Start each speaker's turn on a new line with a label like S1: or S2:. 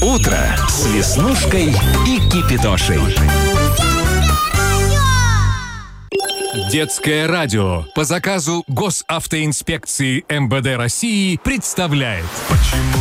S1: Утро с Веснушкой и Кипидошей. Детское радио по заказу Госавтоинспекции МВД России представляет.
S2: Почему